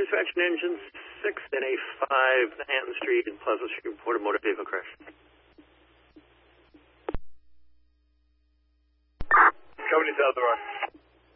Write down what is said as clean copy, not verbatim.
dispatch an engine 6 and a 5, Manhattan Street and Pleasant Street, report a motor vehicle crash. Company South of